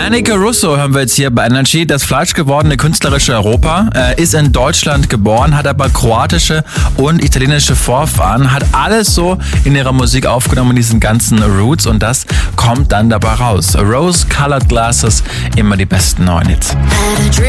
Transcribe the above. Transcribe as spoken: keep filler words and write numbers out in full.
Anneke Russo hören wir jetzt hier bei Energy. Das fleischgewordene künstlerische Europa äh, ist in Deutschland geboren, hat aber kroatische und italienische Vorfahren, hat alles so in ihrer Musik aufgenommen, diesen ganzen Roots, und das kommt dann dabei raus. Rose Colored Glasses, immer die besten neuen Hits.